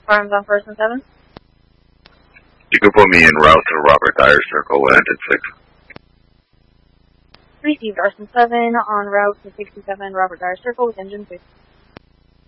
Farms on 1st and 7th. You can put me en route to Robert Dyer Circle with engine 6. Received Arson 7 on route to 67 Robert Dyer Circle with engine 6.